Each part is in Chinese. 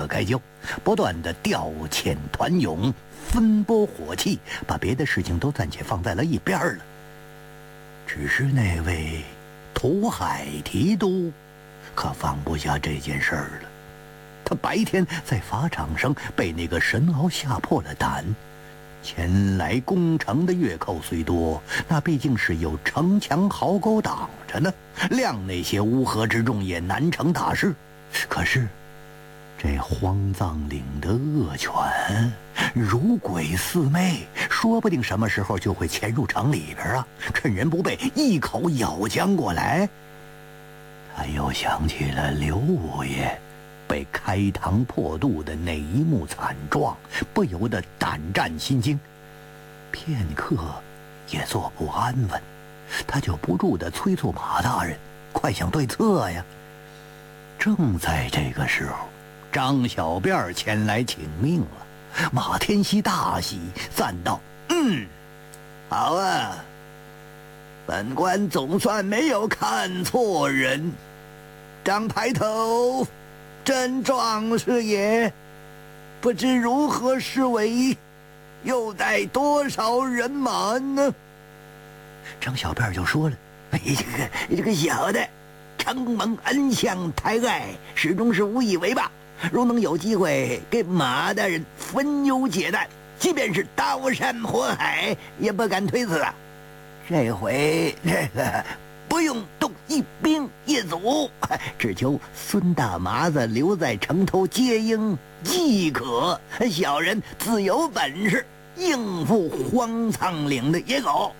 可开交，不断的调遣团勇，分拨火器，把别的事情都暂且放在了一边了。只是那位土海提督可放不下这件事儿了。他白天在法场上被那个神鳌吓破了胆，前来攻城的越寇虽多，那毕竟是有城墙壕沟挡着呢，谅那些乌合之众也难成大事。可是这荒藏岭的恶犬如鬼似魅，说不定什么时候就会潜入城里边啊，趁人不备一口咬将过来。他又想起了刘五爷被开膛破肚的那一幕惨状，不由得胆战心惊，片刻也坐不安稳。他就不住地催促马大人快想对策呀。正在这个时候，张小辫前来请命了。马天锡大喜，赞道：“好啊，本官总算没有看错人。张排头真壮士也，不知如何是为，又带多少人马呢？”张小辫就说了：“这个小的承蒙恩相抬爱，始终是无以为报。如能有机会给马大人分忧解难，即便是刀山火海，也不敢推辞啊。这回这个不用动一兵一卒，只求孙大麻子留在城头接应即可。小人自有本事应付荒苍岭的野狗。”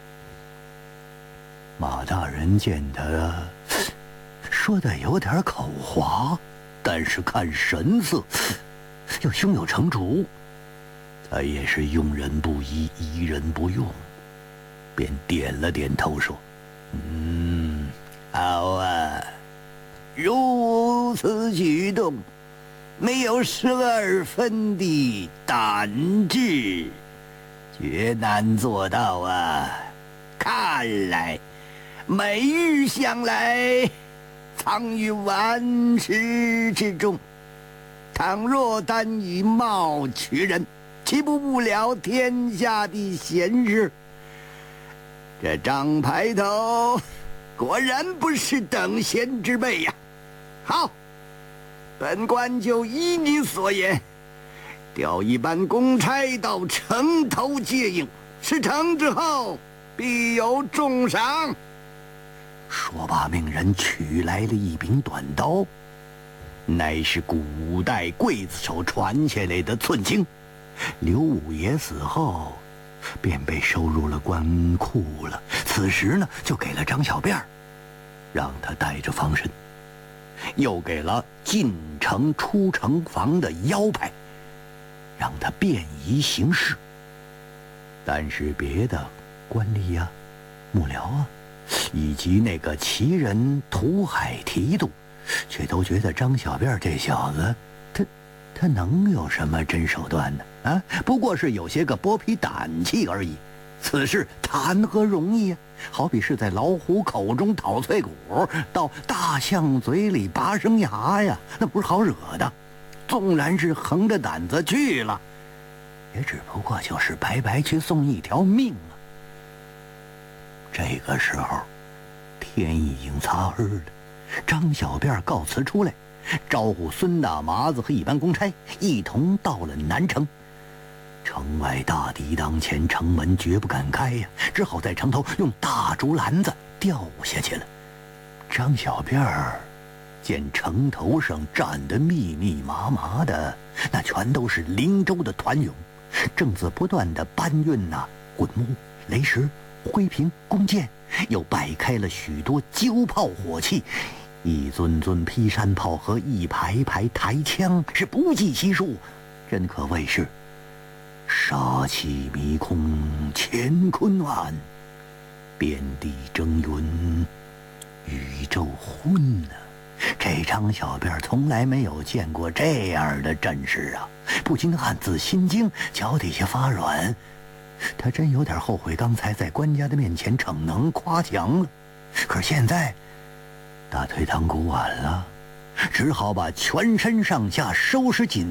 马大人见他说的有点口滑，但是看神色又胸有成竹，他也是用人不疑，疑人不用，便点了点头说：“好啊，如此举动，没有12分的胆志，绝难做到啊！看来美玉向来藏于顽石之中，倘若单以貌取人，岂不误了天下的贤士？这张排头果然不是等闲之辈呀！好，本官就依你所言，调一班公差到城头接应，事成之后必有重赏。”说罢，命人取来了一柄短刀，乃是古代刽子手传下来的寸青。刘五爷死后便被收入了官库了，此时呢就给了张小辫，让他带着防身，又给了进城出城防的腰牌，让他便宜行事。但是别的官吏呀、幕僚啊，以及那个奇人土海提督，却都觉得张小辫这小子，他能有什么真手段呢？啊，不过是有些个剥皮胆气而已。此事谈何容易呀？好比是在老虎口中讨脆骨，到大象嘴里拔生牙呀，那不是好惹的。纵然是横着胆子去了，也只不过就是白白去送一条命啊。这个时候，天已经擦黑了。张小辫告辞出来，招呼孙大麻子和一班公差一同到了南城。城外大敌当前，城门绝不敢开呀，只好在城头用大竹篮子吊下去了。张小辫见城头上站得密密麻麻的，那全都是灵州的团勇，正自不断的搬运滚木、雷石、灰瓶、弓箭，又摆开了许多鸠炮火器，一尊尊劈山炮和一排排抬枪，是不计其数，真可谓是杀气迷空，乾坤万，遍地争云，宇宙昏啊！这张小辫从来没有见过这样的阵势啊，不禁暗自心惊，脚底下发软。他真有点后悔刚才在官家的面前逞能夸奖了，可是现在打退堂鼓晚了，只好把全身上下收拾紧